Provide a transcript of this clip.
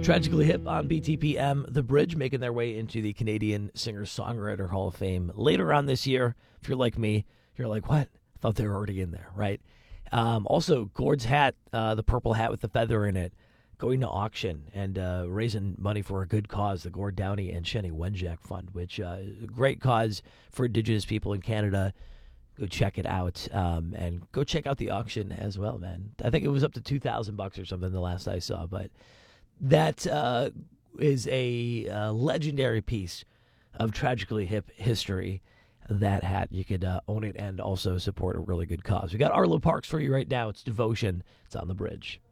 Tragically Hip on BTPM, The Bridge making their way into the Canadian Singer-Songwriter Hall of Fame later on this year. If you're like me, you're like, what? I thought they were already in there, right? Also, Gord's hat, the purple hat with the feather in it, going to auction and raising money for a good cause, the Gord Downey and Shenny Wenjack Fund, which great cause for Indigenous people in Canada. Go check it out, and go check out the auction as well, man. I think it was up to $2,000 or something the last I saw, but that is a legendary piece of Tragically Hip history. That hat, you could own it and also support a really good cause. We got Arlo Parks for you right now. It's Devotion. It's on The Bridge.